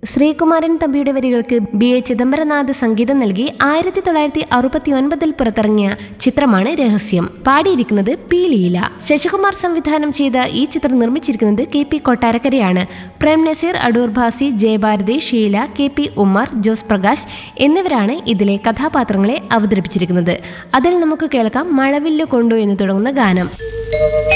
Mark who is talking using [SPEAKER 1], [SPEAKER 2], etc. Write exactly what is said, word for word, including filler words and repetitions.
[SPEAKER 1] ശ്രീകുമാരൻ തമ്പിയുടെ വരികൾക്ക് B A Chidambaranath സംഗീതം നൽകി ആയിരത്തി തൊള്ളായിരത്തി അറുപത്തി ഒൻപതിൽ പുറത്തിറങ്ങിയ ചിത്രമാണ് രഹസ്യം. പാടിയിരിക്കുന്നത് പി ലീല. ശശികുമാർ സംവിധാനം ചെയ്ത ഈ ചിത്രം നിർമ്മിച്ചിരിക്കുന്നത് K P കൊട്ടാരക്കരയാണ്. Prem Naseer, Adoor Bhasi, Jayabharathi, Sheela, K P Ummer, Jose Prakash എന്നിവരാണ് ഇതിലെ കഥാപാത്രങ്ങളെ അവതരിപ്പിച്ചിരിക്കുന്നത്. അതിൽ നമുക്ക് കേൾക്കാം മഴവില്ല് കൊണ്ടു എന്ന് തുടങ്ങുന്ന ഗാനം.